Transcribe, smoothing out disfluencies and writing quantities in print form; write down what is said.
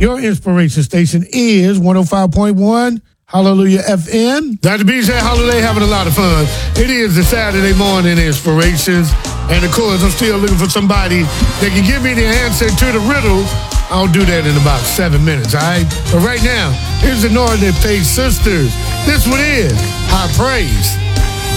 Your inspiration station is 105.1 Hallelujah FM. Dr. B said Holiday having a lot of fun. It is the Saturday morning inspirations. And of course, I'm still looking for somebody that can give me the answer to the riddle. I'll do that in about 7 minutes, all right? But right now, here's the Northern Faith Sisters. This one is High Praise.